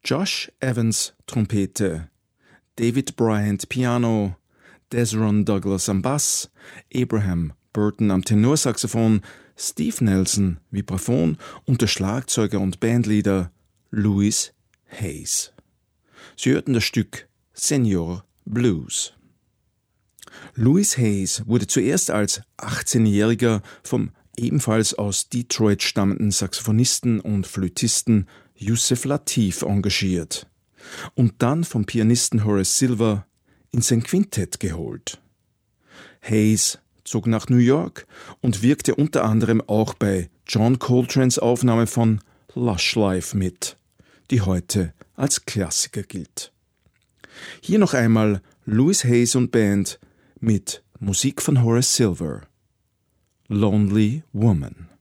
Josh Evans Trompete, David Bryant Piano, Desron Douglas am Bass, Abraham Burton am Tenorsaxophon, Steve Nelson Vibraphon und der Schlagzeuger und Bandleader Louis Hayes. Sie hörten das Stück Senior Blues. Louis Hayes wurde zuerst als 18-Jähriger vom ebenfalls aus Detroit stammenden Saxophonisten und Flötisten Yusef Lateef engagiert und dann vom Pianisten Horace Silver in sein Quintett geholt. Hayes zog nach New York und wirkte unter anderem auch bei John Coltranes Aufnahme von Lush Life mit, die heute als Klassiker gilt. Hier noch einmal Louis Hayes und Band mit Musik von Horace Silver. Lonely Woman.